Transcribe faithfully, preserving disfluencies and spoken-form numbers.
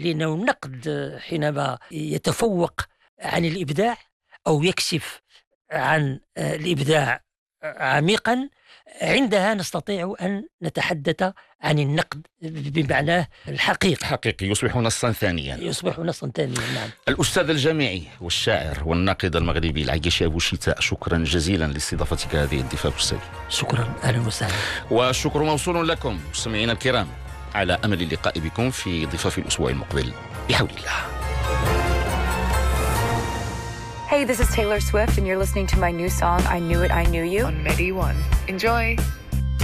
لأنه النقد حينما يتفوق عن الإبداع أو يكشف عن الإبداع عميقا، عندها نستطيع أن نتحدث عن النقد بمعناه الحقيقي حقيقي، يصبح نصا ثانيا يصبح نصا ثانيا نعم. الأستاذ الجامعي والشاعر والناقد المغربي العياشي أبو شتاء، شكرا جزيلا لاستضافتك هذه الضيفة أستاذ. شكرا، أهلا وسهلا. والشكر موصول لكم مستمعينا الكرام، على أمل اللقاء بكم في ضفاف الأسبوع المقبل بحول الله. Hey, this is Taylor Swift, and you're listening to my new song, I Knew It, I Knew You, on Medi One. Enjoy!